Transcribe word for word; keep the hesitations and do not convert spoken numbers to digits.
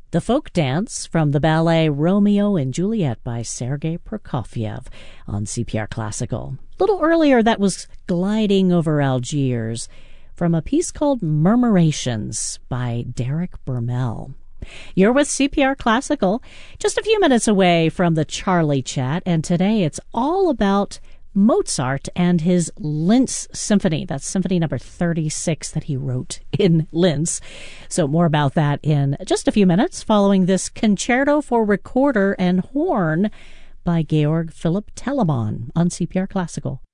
The folk dance from the ballet Romeo and Juliet by Sergei Prokofiev on C P R Classical. A little earlier, that was Gliding Over Algiers from a piece called Murmurations by Derek Bermel. You're with C P R Classical, just a few minutes away from the Charlie Chat, and today it's all about Mozart and his Linz Symphony. That's Symphony number thirty-six that he wrote in Linz. So more about that in just a few minutes following this Concerto for Recorder and Horn by Georg Philipp Telemann on C P R Classical.